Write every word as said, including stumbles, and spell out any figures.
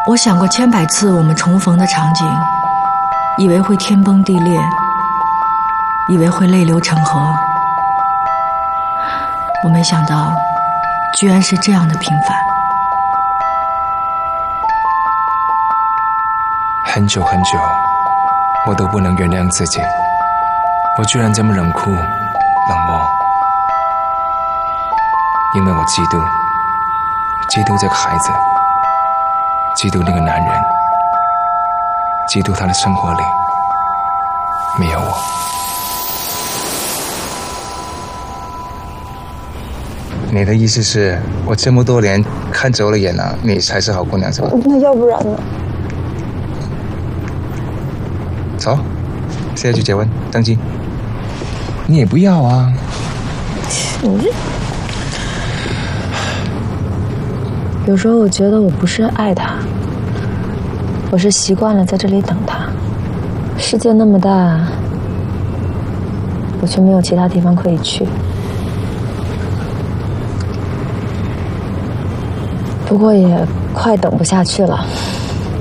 我想过千百次我们重逢的场景，以为会天崩地裂，以为会泪流成河，我没想到居然是这样的平凡。 很久很久，我都不能原谅自己，我居然这么冷酷冷漠，因为我嫉妒，嫉妒这个孩子，嫉妒那个男人，嫉妒他的生活里没有我。你的意思是我这么多年看走了眼了，你才是好姑娘是吧？ 那要不然呢？ 走，现在去结婚登记。你也不要啊？ 你这……有时候我觉得我不是爱他，我是习惯了在这里等他。世界那么大，我却没有其他地方可以去。不过也快等不下去了。